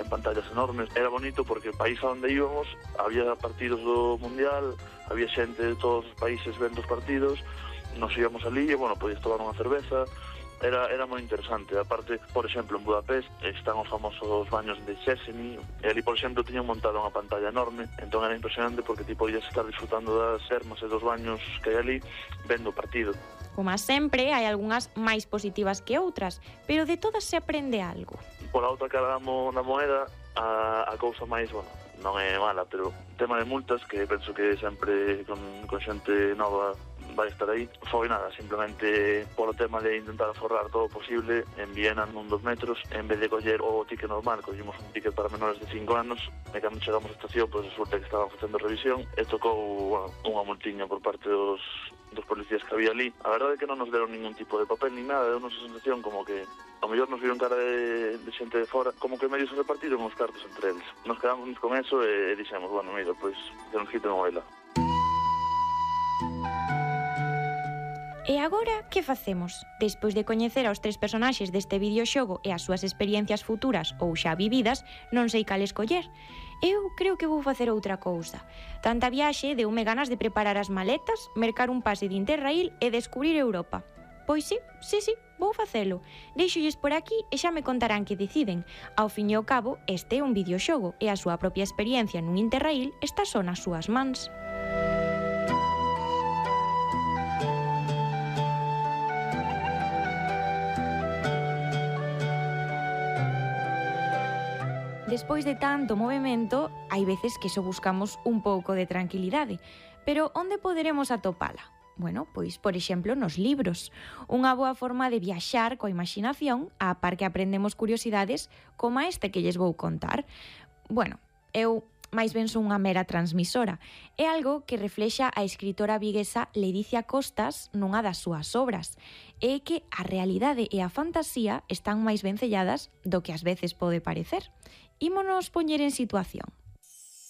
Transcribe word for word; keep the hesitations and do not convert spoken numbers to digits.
en pantallas enormes. Era bonito porque o país a onde íbamos había partidos do Mundial, había xente de todos os países vendo os partidos, nos íbamos ali e, bueno, podías tomar unha cerveza. Era, era moi interesante. Aparte, por exemplo, en Budapest están os famosos baños de Széchenyi e ali, por exemplo, tiñan montado unha pantalla enorme, entón era impresionante porque ti podías estar disfrutando das termas e dos baños que hai ali vendo o partido. Como sempre, hai algunhas máis positivas que outras, pero de todas se aprende algo. Por a outra cara da moeda, a, a cousa máis, bueno, non é mala, pero o tema de multas, que penso que sempre con, con xente nova vai estar aí, foi nada, simplemente por o tema de intentar aforrar todo o posible en Viena nun dos metros, en vez de coller o ticket normal, collemos un ticket para menores de cinco anos, e cando chegamos á estación, pois resulta que estaban facendo revisión, e tocou, bueno, unha multiña por parte dos, dos policías que había ali. A verdade é que non nos deron ningún tipo de papel ni nada, deu unha sensación como que ao mellor nos viron cara de, de xente de fora, como que medio se repartiron os cartos entre eles. Nos quedamos con eso e, e dixemos, bueno, mira, pois, que nos quiten o baila. E agora, que facemos? Despois de coñecer aos tres personaxes deste videoxogo e as súas experiencias futuras ou xa vividas, non sei cal escoller. Eu creo que vou facer outra cousa. Tanta viaxe deume ganas de preparar as maletas, mercar un pase de Interrail e descubrir Europa. Pois sí, sí, sí, vou facelo. Deixolles por aquí e xa me contarán que deciden. Ao fin e ao cabo, este é un videoxogo e a súa propia experiencia nun Interrail está só nas súas mans. Despois de tanto movimento, hai veces que só buscamos un pouco de tranquilidade. Pero onde poderemos atopala? Bueno, pois, por exemplo, nos libros. Unha boa forma de viaxar coa imaginación, a par que aprendemos curiosidades como este que lles vou contar. Bueno, eu máis ben son unha mera transmisora. É algo que reflexa a escritora viguesa Ledicia Costas nunha das súas obras. É que a realidade e a fantasía están máis ben selladas do que ás veces pode parecer. Ímonos poñer en situación.